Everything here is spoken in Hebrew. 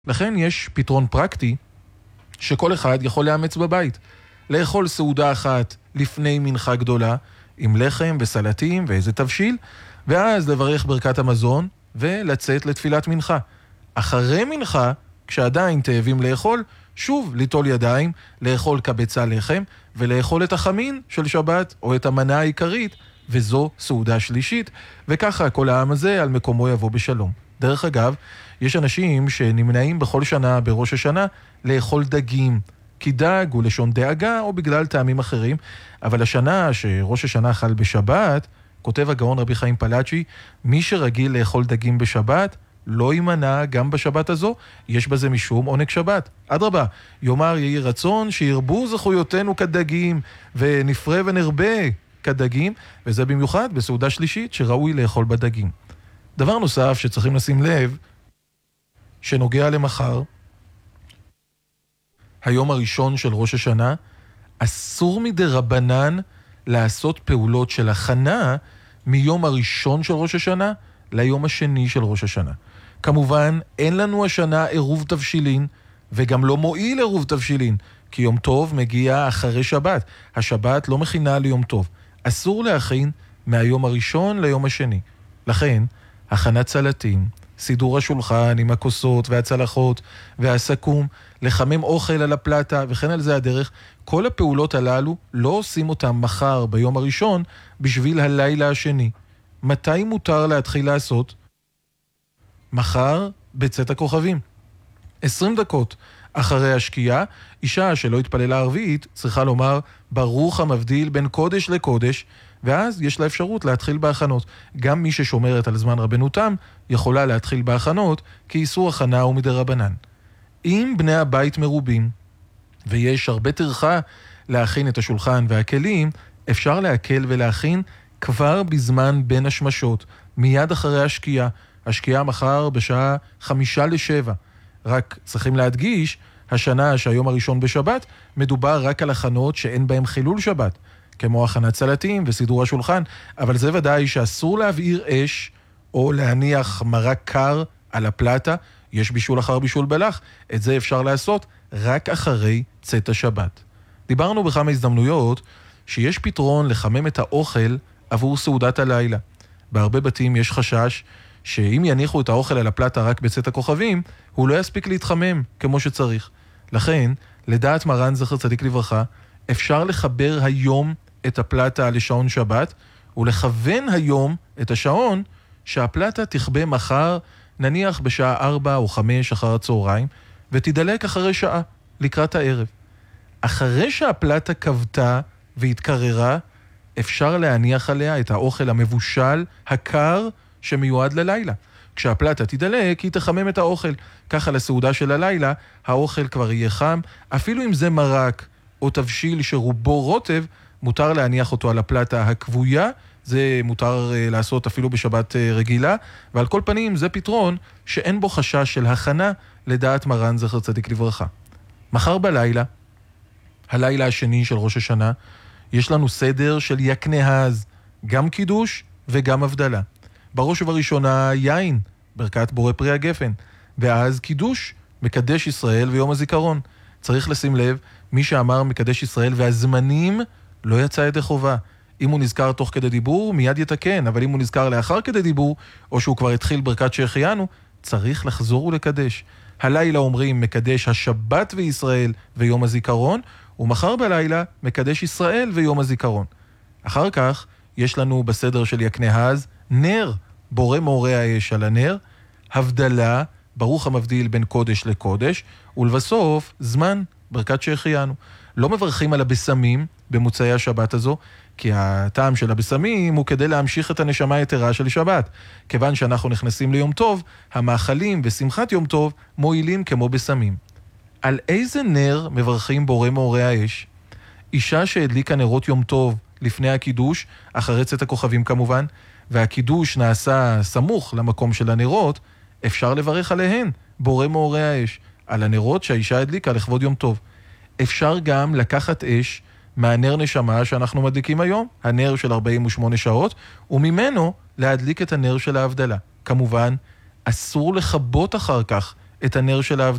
לכן יש פתרון פרקטי שכל אחד יכול לאמץ בבית. לאכול סעודה אחת לפני מנחה גדולה, עם לחם וסלטים ואיזה תבשיל, ואז לברך ברכת המזון ולצאת לתפילת מנחה. אחרי מנחה, כשעדיין תאבים לאכול, שוב ליטול ידיים, לאכול קבצה לחם, ולאכול את החמין של שבת או את המנה העיקרית, וזו סעודה שלישית, וככה כל העם הזה על מקומו יבוא בשלום. דרך אגב, יש אנשים שנמנעים בכל שנה בראש השנה לאכול דגים, כי דג הוא לשון דאגה או בגלל טעמים אחרים, אבל השנה שראש השנה חל בשבת, כותב הגאון רבי חיים פלאצ'י, מי שרגיל לאכול דגים בשבת, לא יימנע גם בשבת הזו, יש בזה משום עונג שבת. אדרבה, יאמר יהי רצון שירבו זכויותינו כדגים, ונפרה ונרבה כדגים, וזה במיוחד בסעודה שלישית שראוי לאכול בדגים. דבר נוסף שצריכים לשים לב, שנוגע למחר, היום הראשון של ראש השנה, אסור מדי רבנן לעשות פעולות של הכנה מיום הראשון של ראש השנה ליום השני של ראש השנה. כמובן, אין לנו השנה עירוב תבשילין, וגם לא מועיל עירוב תבשילין, כי יום טוב מגיע אחרי שבת. השבת לא מכינה ליום טוב. אסור להכין מהיום הראשון ליום השני. לכן, הכנת סלטים, סידור השולחן עם הכוסות והצלחות והסכו"ם, לחמם אוכל על הפלטה וכן על זה הדרך, כל הפעולות הללו לא עושים אותם מחר ביום הראשון בשביל הלילה השני. מתי מותר להתחיל לעשות? מחר בצאת הכוכבים. 20 דקות אחרי השקיעה, אישה שלא התפללה ערבית צריכה לומר ברוך המבדיל בין קודש לקודש, ואז יש לה אפשרות להתחיל בהכנות. גם מי ששומרת על זמן רבנותם יכולה להתחיל בהכנות, כי איסור הכנה הוא מדי רבנן. אם בני הבית מרובים, ויש הרבה טרחה להכין את השולחן והכלים, אפשר להקל ולהכין כבר בזמן בין השמשות, מיד אחרי השקיעה. השקיעה מחר בשעה 6:55. רק צריכים להדגיש, השנה שהיום הראשון בשבת, מדובר רק על הכנות שאין בהם חילול שבת, כמו הכנת סלטים וסידור השולחן, אבל זה ודאי שאסור להבעיר אש או להניח מרק קר על הפלטה, יש בישול אחר בישול בלח, את זה אפשר לעשות רק אחרי צאת השבת. דיברנו בכמה הזדמנויות שיש פתרון לחמם את האוכל עבור סעודת הלילה. בהרבה בתים יש חשש שאם יניחו את האוכל על הפלטה רק בצאת הכוכבים, הוא לא יספיק להתחמם כמו שצריך. לכן, לדעת מרן זכר צדיק לברכה, אפשר לחבר היום את הפלטה לשעון שבת, ולכוון היום את השעון שהפלטה תכבה מחר, נניח בשעה 4 או 5 אחר הצהריים, ותדלק אחרי שעה, לקראת הערב. אחרי שהפלטה כבתה והתקררה, אפשר להניח עליה את האוכל המבושל, הקר, שמיועד ללילה. כשהפלטה תדלק, היא תחמם את האוכל. ככה לסעודה של הלילה, האוכל כבר יהיה חם. אפילו אם זה מרק או תבשיל שרובו רוטב, מותר להניח אותו על הפלטה הכבויה. זה מותר לעשות אפילו בשבת רגילה. ועל כל פנים, זה פתרון שאין בו חשש של הכנה לדעת מרן זכר צדיק לברכה. מחר בלילה, הלילה השני של ראש השנה, יש לנו סדר של יקנהז, גם קידוש וגם הבדלה. בראש ובראשונה יין, ברכת בורא פרי הגפן, ואז קידוש, מקדש ישראל ויום הזיכרון. צריך לשים לב, מי שאמר מקדש ישראל והזמנים לא יצא ידי חובה. אם הוא נזכר תוך כדי דיבור, מיד יתקן, אבל אם הוא נזכר לאחר כדי דיבור, או שהוא כבר התחיל ברכת שהחיינו, צריך לחזור ולקדש. הלילה אומרים מקדש השבת וישראל ויום הזיכרון, ומחר בלילה מקדש ישראל ויום הזיכרון. אחר כך יש לנו בסדר של יקנהז נר, בורא מאורי האש על הנר, הבדלה, ברוך המבדיל בין קודש לקודש, ולבסוף זמן, ברכת שהחיינו. לא מברכים על הבשמים במוצאי השבת הזו, כי הטעם של הבשמים הוא כדי להמשיך את הנשמה היתרה של שבת. כיוון שאנחנו נכנסים ליום טוב, המאכלים ושמחת יום טוב מועילים כמו בשמים. על איזה נר מברכים בורא מאורי האש? אישה שהדליקה נרות יום טוב לפני הקידוש, אחרי צאת הכוכבים כמובן, והקידוש נעשה סמוך למקום של הנרות, אפשר לברך עליהן, בורא מאורי האש, על הנרות שהאישה הדליקה לכבוד יום טוב. אפשר גם לקחת אש מהנר נשמה שאנחנו מדליקים היום, הנר של 48 שעות, וממנו להדליק את הנר של ההבדלה. כמובן, אסור לחבות אחר כך את הנר של